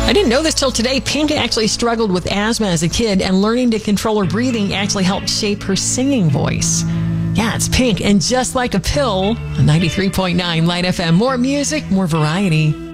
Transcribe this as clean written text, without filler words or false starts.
I didn't know this till today. Pink actually struggled with asthma as a kid, and learning to control her breathing actually helped shape her singing voice. Yeah, it's Pink, and Just Like a Pill on 93.9 Light FM. More music, more variety.